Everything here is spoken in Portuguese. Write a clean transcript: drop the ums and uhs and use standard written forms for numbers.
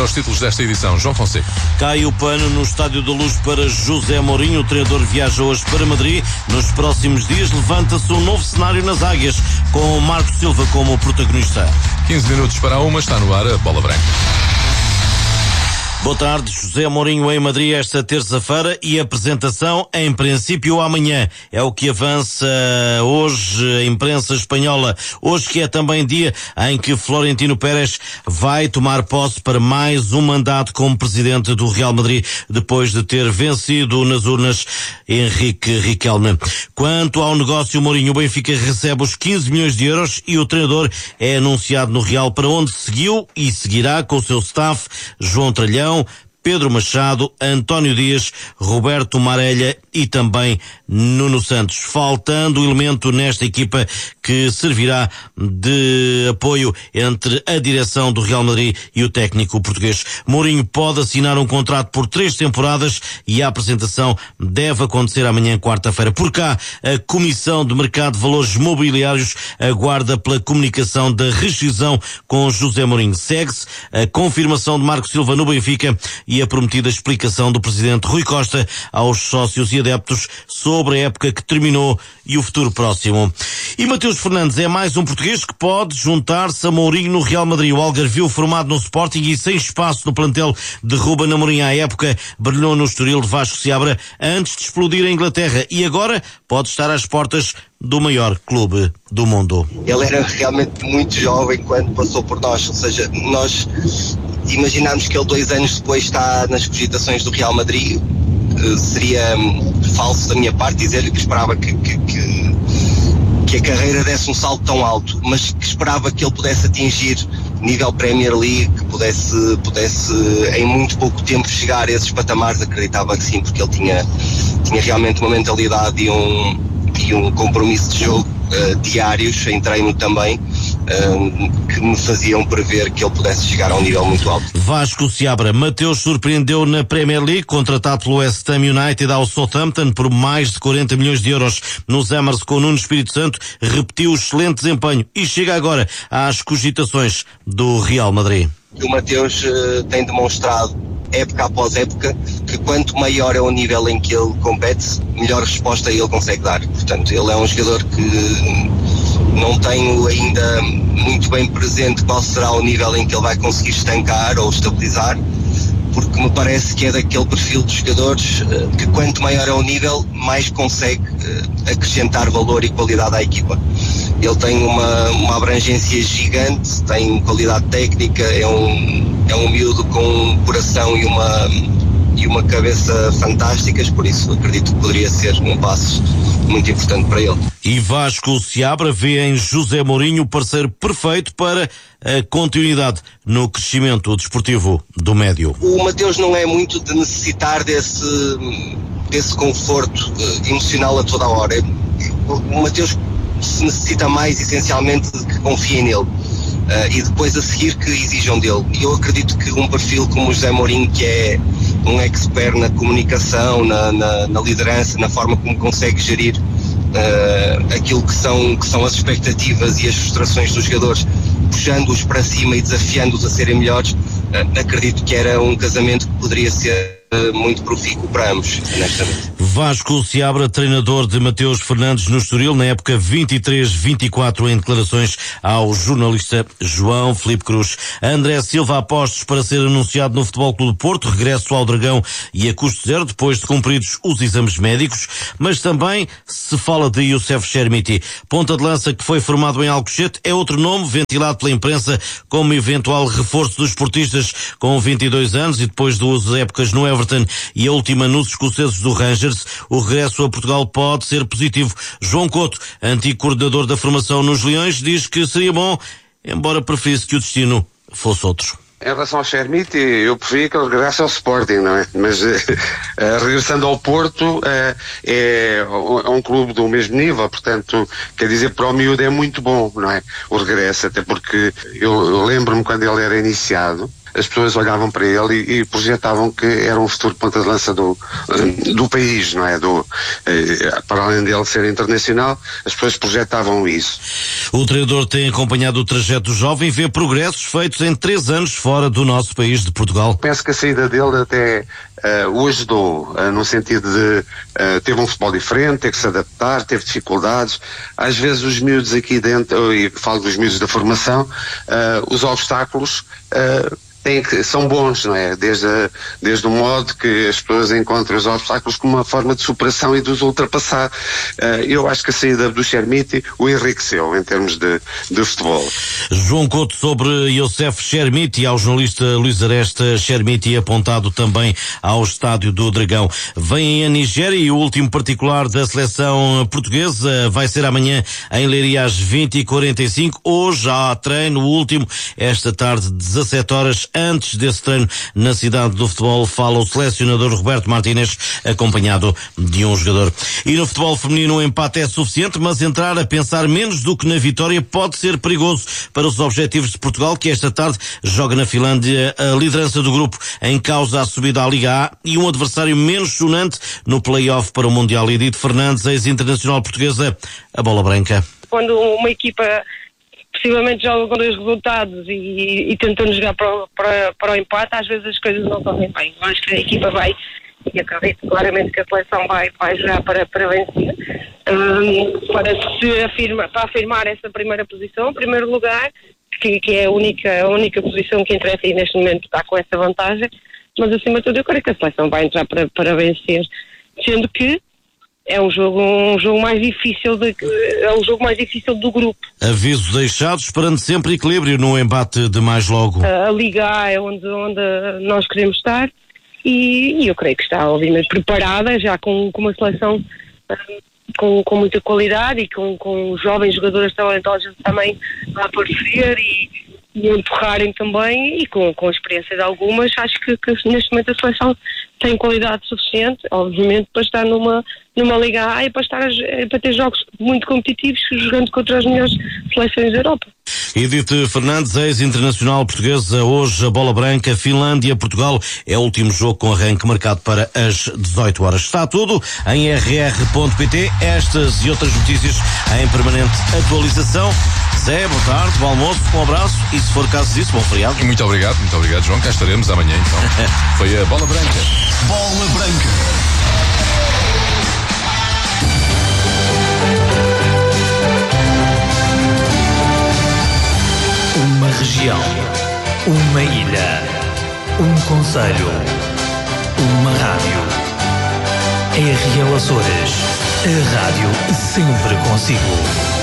os títulos desta edição. João Fonseca. Cai o pano no Estádio da Luz para José Mourinho. O treinador viaja hoje para Madrid. Nos próximos dias levanta-se um novo cenário nas Águias, com Marco Silva como protagonista. 15 minutos para uma, está no ar a Bola Branca. Boa tarde, José Mourinho em Madrid esta terça-feira e apresentação em princípio amanhã. É o que avança hoje a imprensa espanhola. Hoje que é também dia em que Florentino Pérez vai tomar posse para mais um mandato como presidente do Real Madrid, depois de ter vencido nas urnas Henrique Riquelme. Quanto ao negócio Mourinho, o Benfica recebe os 15 milhões de euros e o treinador é anunciado no Real, para onde seguiu e seguirá com o seu staff João Tralhão, Pedro Machado, António Dias, Roberto Marelha e também Nuno Santos. Faltando elemento nesta equipa que servirá de apoio entre a direção do Real Madrid e o técnico português. Mourinho pode assinar um contrato por 3 temporadas e a apresentação deve acontecer amanhã, quarta-feira. Por cá, a Comissão de Mercado de Valores Mobiliários aguarda pela comunicação da rescisão com José Mourinho. Segue-se a confirmação de Marco Silva no Benfica e a prometida explicação do presidente Rui Costa aos sócios e adeptos sobre a época que terminou e o futuro próximo. E Mateus Fernandes é mais um português que pode juntar-se a Mourinho no Real Madrid. O algarvio, formado no Sporting e sem espaço no plantel de Ruben Amorim à época, brilhou no Estoril de Vasco Seabra antes de explodir a Inglaterra e agora pode estar às portas do maior clube do mundo. Ele era realmente muito jovem quando passou por nós, ou seja, nós imaginámos que ele 2 anos depois está nas cogitações do Real Madrid. Seria falso da minha parte dizer-lhe que esperava que a carreira desse um salto tão alto, mas que esperava que ele pudesse atingir nível Premier League, que pudesse em muito pouco tempo chegar a esses patamares. Acreditava que sim, porque ele tinha realmente uma mentalidade e um compromisso de jogo diários, em treino também, que me faziam prever que ele pudesse chegar a um nível muito alto. Vasco Seabra. Mateus surpreendeu na Premier League, contratado pelo West Ham United ao Southampton por mais de 40 milhões de euros. Nos Hammers com Nuno Espírito Santo, repetiu o excelente desempenho e chega agora às cogitações do Real Madrid. O Mateus tem demonstrado época após época que quanto maior é o nível em que ele compete, melhor resposta ele consegue dar. Portanto, ele é um jogador que não tenho ainda muito bem presente qual será o nível em que ele vai conseguir estancar ou estabilizar, porque me parece que é daquele perfil de jogadores que quanto maior é o nível, mais consegue acrescentar valor e qualidade à equipa. Ele tem uma abrangência gigante, tem qualidade técnica, é um miúdo com um coração e uma cabeça fantásticas, por isso acredito que poderia ser um passo muito importante para ele. E Vasco Seabra vê em José Mourinho o parceiro perfeito para a continuidade no crescimento desportivo do médio. O Mateus não é muito de necessitar desse conforto emocional a toda a hora. O Mateus necessita mais essencialmente de que confiem nele. E depois a seguir que exijam dele. E eu acredito que um perfil como o José Mourinho, que é um expert na comunicação, na liderança, na forma como consegue gerir aquilo que são as expectativas e as frustrações dos jogadores, puxando-os para cima e desafiando-os a serem melhores, acredito que era um casamento que poderia ser muito profícuo para ambos, honestamente. Vasco Seabra, treinador de Mateus Fernandes no Estoril, na época 23-24, em declarações ao jornalista João Filipe Cruz. André Silva, apostos para ser anunciado no Futebol Clube do Porto, regresso ao Dragão e a custo zero, depois de cumpridos os exames médicos, mas também se fala de Youssef Chermiti. Ponta de lança que foi formado em Alcochete, é outro nome ventilado pela imprensa como eventual reforço dos esportistas com 22 anos e depois de 12 épocas no Everton e a última nos escoceses do Rangers. O regresso a Portugal pode ser positivo. João Couto, antigo coordenador da formação nos Leões, diz que seria bom, embora preferisse que o destino fosse outro. Em relação ao Chermiti, eu preferia que ele regressasse ao Sporting, não é? Mas regressando ao Porto, é um clube do mesmo nível, portanto, quer dizer, para o miúdo é muito bom, não é? O regresso, até porque eu lembro-me quando ele era iniciado, as pessoas olhavam para ele e projetavam que era um futuro ponta de lança do país, não é? Para além dele ser internacional, as pessoas projetavam isso. O treinador tem acompanhado o trajeto do jovem e vê progressos feitos em 3 anos fora do nosso país de Portugal. Penso que a saída dele até o ajudou, no sentido de teve um futebol diferente, teve que se adaptar, teve dificuldades. Às vezes os miúdos aqui dentro, e falo dos miúdos da formação, os obstáculos são bons, não é? Desde o modo que as pessoas encontram os obstáculos como uma forma de superação e de os ultrapassar. Eu acho que a saída do Chermiti o enriqueceu em termos de futebol. João Couto sobre Youssef Chermiti, ao jornalista Luís Aresta. Chermiti apontado também ao Estádio do Dragão. Vem a Nigéria e o último particular da seleção portuguesa vai ser amanhã em Leiria às 20h45. Hoje há treino, o último, esta tarde, 17 horas. Antes desse treino na cidade do futebol, fala o selecionador Roberto Martínez, acompanhado de um jogador. E no futebol feminino o empate é suficiente, mas entrar a pensar menos do que na vitória pode ser perigoso para os objetivos de Portugal, que esta tarde joga na Finlândia a liderança do grupo, em causa a subida à Liga A e um adversário menos sonante no play-off para o Mundial. Edith Fernandes, ex-internacional portuguesa, a bola branca. Quando uma equipa possivelmente joga com 2 resultados e tentando jogar para o empate, às vezes as coisas não correm bem. Eu acho que a equipa vai, e acredito claramente que a seleção vai jogar para vencer, para afirmar essa primeira posição, primeiro lugar, que é a única posição que interessa e neste momento está com essa vantagem, mas acima de tudo eu creio que a seleção vai entrar para vencer, sendo que é um jogo mais difícil do grupo. Avisos deixados, esperando sempre equilíbrio no embate de mais logo. A Liga A é onde nós queremos estar e eu creio que está obviamente preparada, já com uma seleção com muita qualidade e com jovens jogadoras talentosas também a aparecer e empurrarem também, e com a experiência de algumas, acho que neste momento a seleção tem qualidade suficiente, obviamente, para estar numa Liga A e para ter jogos muito competitivos, jogando contra as melhores seleções da Europa. Edith Fernandes, ex-internacional portuguesa, hoje a bola branca, Finlândia-Portugal, é o último jogo com arranque marcado para as 18 horas. Está tudo em rr.pt, estas e outras notícias em permanente atualização. Zé, boa tarde, bom almoço, um abraço e, se for caso disso, bom feriado. Muito obrigado, João. Cá estaremos amanhã, então. Foi a Bola Branca. Bola Branca. Uma região, uma ilha, um concelho, uma rádio. RL Açores, a rádio sempre consigo.